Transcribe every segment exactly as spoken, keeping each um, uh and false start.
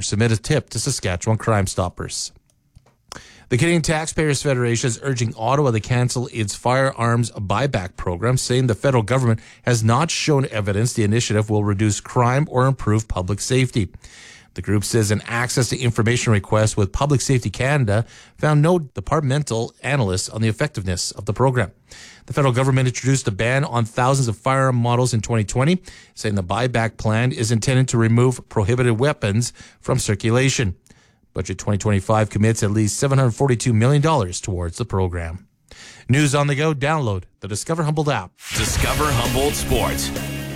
submit a tip to Saskatchewan Crime Stoppers. The Canadian Taxpayers Federation is urging Ottawa to cancel its firearms buyback program, saying the federal government has not shown evidence the initiative will reduce crime or improve public safety. The group says an access to information request with Public Safety Canada found no departmental analysts on the effectiveness of the program. The federal government introduced a ban on thousands of firearm models in twenty twenty, saying the buyback plan is intended to remove prohibited weapons from circulation. Budget twenty twenty-five commits at least seven hundred forty-two million dollars towards the program. News on the go. Download the Discover Humboldt app. Discover Humboldt Sports.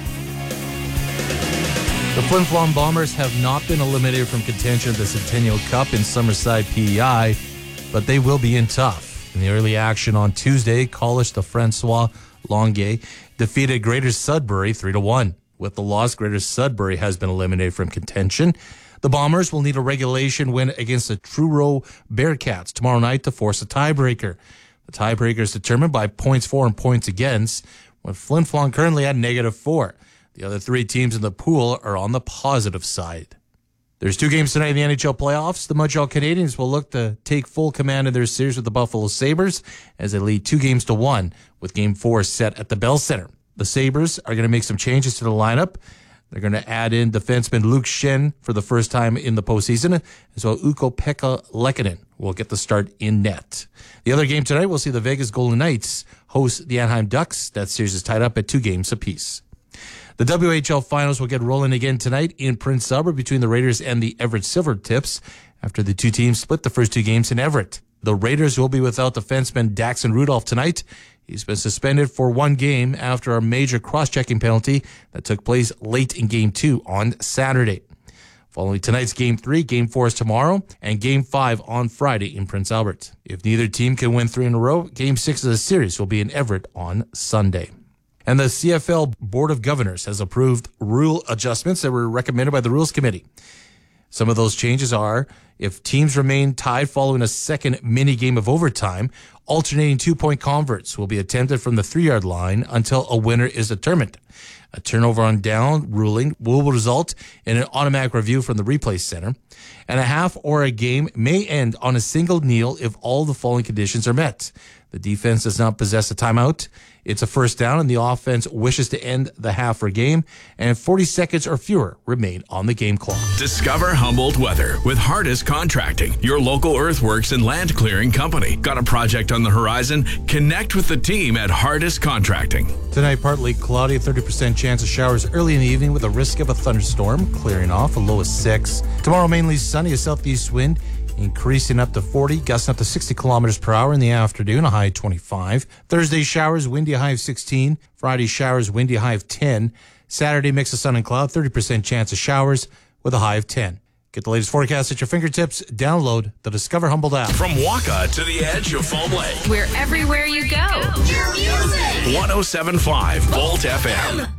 The Flin Flon Bombers have not been eliminated from contention of the Centennial Cup in Summerside P E I, but they will be in tough. In the early action on Tuesday, College de Francois Longueuil defeated Greater Sudbury three to one. With the loss, Greater Sudbury has been eliminated from contention. The Bombers will need a regulation win against the Truro Bearcats tomorrow night to force a tiebreaker. The tiebreaker is determined by points for and points against, with Flin Flon currently at negative four. The other three teams in the pool are on the positive side. There's two games tonight in the N H L playoffs. The Montreal Canadiens will look to take full command of their series with the Buffalo Sabres as they lead two games to one, with game four set at the Bell Center. The Sabres are going to make some changes to the lineup. They're going to add in defenseman Luke Schenn for the first time in the postseason, as well Ukko-Pekka Lehkonen will get the start in net. The other game tonight, we'll see the Vegas Golden Knights host the Anaheim Ducks. That series is tied up at two games apiece. The W H L Finals will get rolling again tonight in Prince Albert between the Raiders and the Everett Silvertips after the two teams split the first two games in Everett. The Raiders will be without defenseman Daxon Rudolph tonight. He's been suspended for one game after a major cross-checking penalty that took place late in Game two on Saturday. Following tonight's Game three, Game four is tomorrow, and Game five on Friday in Prince Albert. If neither team can win three in a row, Game six of the series will be in Everett on Sunday. And the C F L Board of Governors has approved rule adjustments that were recommended by the Rules Committee. Some of those changes are, if teams remain tied following a second mini game of overtime, alternating two-point converts will be attempted from the three-yard line until a winner is determined. A turnover on down ruling will result in an automatic review from the replay center, and a half or a game may end on a single kneel if all the following conditions are met. The defense does not possess a timeout, it's a first down, and the offense wishes to end the half or game, and forty seconds or fewer remain on the game clock. Discover Humboldt weather with Hardis Contracting, your local earthworks and land clearing company. Got a project on the horizon? Connect with the team at Hardis Contracting. Tonight, partly cloudy, thirty percent chance of showers early in the evening with a risk of a thunderstorm, clearing off, a low of six. Tomorrow, mainly sunny, a southeast wind, increasing up to forty, gusting up to sixty kilometers per hour in the afternoon, a high of twenty-five. Thursday, showers, windy, a high of sixteen. Friday, showers, windy, a high of ten. Saturday, mix of sun and cloud, thirty percent chance of showers with a high of ten. Get the latest forecast at your fingertips. Download the Discover Humboldt app. From Waka to the edge of Foam Lake. We're everywhere you go. one oh seven point five Volt F M.